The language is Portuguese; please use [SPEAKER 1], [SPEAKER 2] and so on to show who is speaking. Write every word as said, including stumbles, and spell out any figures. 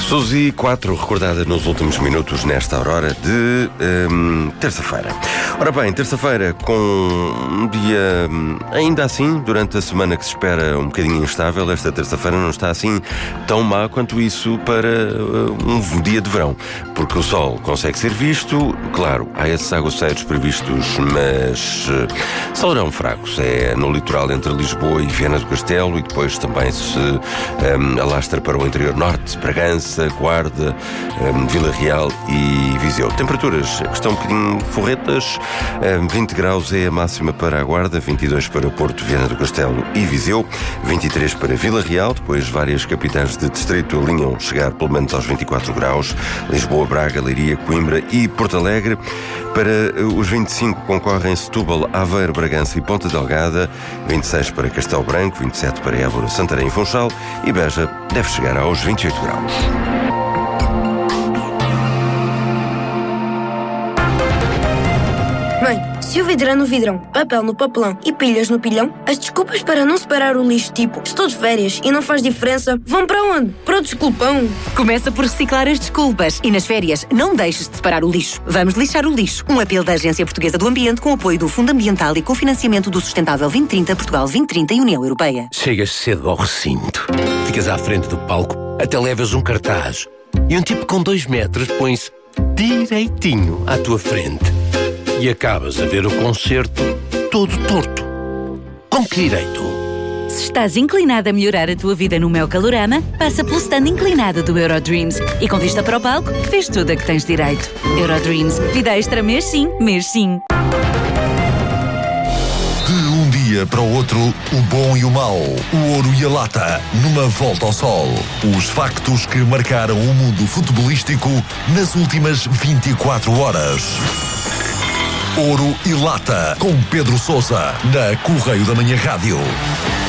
[SPEAKER 1] Suzy quatro, recordada nos últimos minutos nesta aurora de hum, terça-feira. Ora bem, terça-feira com um dia hum, ainda assim, durante a semana que se espera um bocadinho instável, esta terça-feira não está assim tão má quanto isso para uh, um dia de verão, porque o sol consegue ser visto, claro, há esses aguaceiros previstos, mas uh, solarão fracos, é no litoral entre Lisboa e Viana do Castelo e depois também se um, alastra para o interior norte, Bragança, Guarda, um, Vila Real e Viseu. Temperaturas que estão um bocadinho forretas, um, vinte graus é a máxima para a Guarda, vinte e dois para o Porto, Viana do Castelo e Viseu, vinte e três para Vila Real, depois várias capitais de distrito alinham chegar pelo menos aos vinte e quatro graus, Lisboa, Braga, Leiria, Coimbra e Porto Alegre. Para os vinte e cinco concorrem Setúbal, Aveiro, Bragança e Ponta Delgada, vinte e seis para Castelo Branco, vinte e sete para Évora, Santarém e Funchal e Beja deve chegar aos vinte e oito graus.
[SPEAKER 2] Mãe, se o vidro é no vidrão, papel no papelão e pilhas no pilhão, as desculpas para não separar o lixo, tipo estou de férias e não faz diferença, vão para onde? Para o desculpão.
[SPEAKER 3] Começa por reciclar as desculpas e nas férias não deixes de separar o lixo. Vamos lixar o lixo. Um apelo da Agência Portuguesa do Ambiente com apoio do Fundo Ambiental e com financiamento do Sustentável vinte trinta, Portugal vinte trinta e União Europeia.
[SPEAKER 4] Chegas cedo ao recinto, ficas à frente do palco, até levas um cartaz e um tipo com dois metros põe-se direitinho à tua frente. E acabas a ver o concerto todo torto. Com que direito?
[SPEAKER 5] Se estás inclinado a melhorar a tua vida no meu Calorama, passa pelo stand inclinado do Eurodreams. E com vista para o palco, vês tudo a que tens direito. Eurodreams. Vida extra mês sim, mês sim.
[SPEAKER 6] De um dia para o outro, o bom e o mau, o ouro e a lata, numa volta ao sol. Os factos que marcaram o mundo futebolístico nas últimas vinte e quatro horas. Ouro e Lata, com Pedro Sousa, na Correio da Manhã Rádio.